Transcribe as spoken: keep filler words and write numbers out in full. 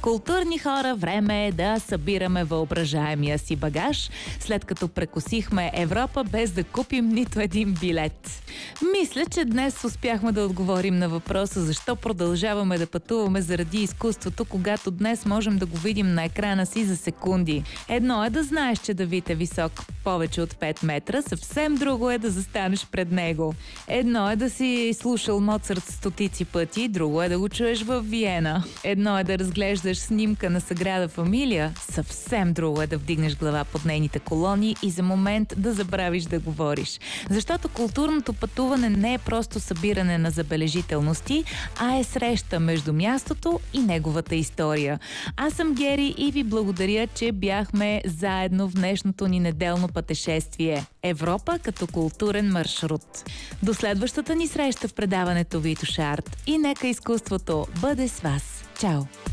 Културни хора, време е да събираме въображаемия си багаж, след като прекосихме Европа без да купим нито един билет. Мисля, че днес успяхме да отговорим на въпроса защо продължаваме да пътуваме заради изкуството, когато днес можем да го видим на екрана си за секунди. Едно е да знаеш, че Давид е висок повече от пет метра, съвсем друго е да застанеш пред него. Едно е да си слушал Моцарт стотици пъти, друго е да го чуеш в Виена. Едно е да разглеждаш снимка на Саграда Фамилия, съвсем друго е да вдигнеш глава под нейните колони и за момент да забравиш да говориш. Защото културното пътуване не е просто събиране на забележителности, а е среща между мястото и неговата история. Аз съм Гери и ви благодаря, че бяхме заедно в днешното ни неделно пътешествие. Европа като културен маршрут. До следващата ни среща в предаването Витоша Арт и нека изкуството бъде с вас. Чао!